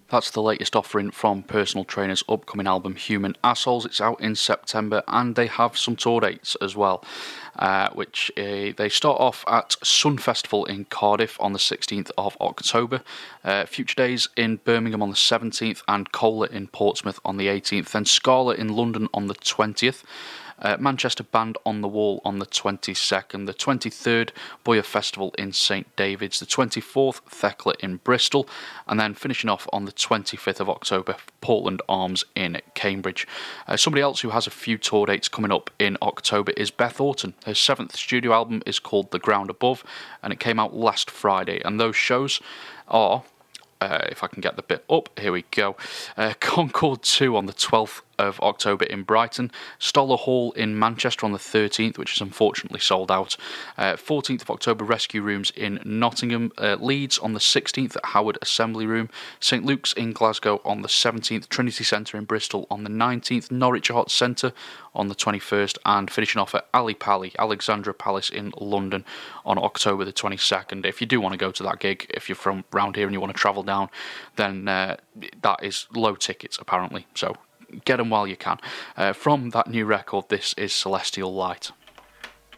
That's the latest offering from Personal Trainer's upcoming album Human Assholes. It's out in September, and they have some tour dates as well, which they start off at Sun Festival in Cardiff on the 16th of October, Future Days in Birmingham on the 17th, and Cola in Portsmouth on the 18th, then Scala in London on the 20th, Manchester Band on the Wall on the 22nd, the 23rd Boya Festival in St David's, the 24th Thekla in Bristol, and then finishing off on the 25th of October, Portland Arms in Cambridge. Somebody else who has a few tour dates coming up in October is Beth Orton. Her 7th studio album is called The Ground Above, and it came out last Friday, and those shows are... if I can get the bit up, here we go. Concord 2 on the 12th of October in Brighton, Stoller Hall in Manchester on the 13th, which is unfortunately sold out. 14th of October, Rescue Rooms in Nottingham, Leeds on the 16th at Howard Assembly Room, St Luke's in Glasgow on the 17th, Trinity Centre in Bristol on the 19th, Norwich Arts Centre on the 21st, and finishing off at Ali Pali, Alexandra Palace in London on October the 22nd. If you do want to go to that gig, if you're from around here and you want to travel down, then that is low tickets apparently, so get them while you can. From that new record, this is Celestial Light.